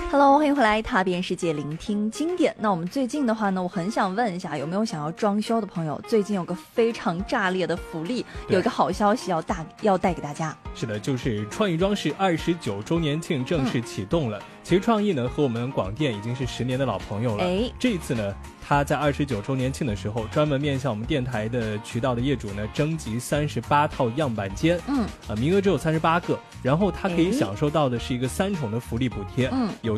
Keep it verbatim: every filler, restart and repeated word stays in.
Hello， 欢迎回来，踏遍世界，聆听经典。那我们最近的话呢，我很想问一下，有没有想要装修的朋友？最近有个非常炸裂的福利，有一个好消息要大要带给大家。 是的，就是创意装饰二十九周年庆正式启动了。嗯、其实创意呢和我们广电已经是十年的老朋友了。哎，这一次呢，他在二十九周年庆的时候，专门面向我们电台的渠道的业主呢，征集三十八套样板间。嗯，啊，名额只有三十八个，然后他可以享受到的是一个三重的福利补贴。嗯，有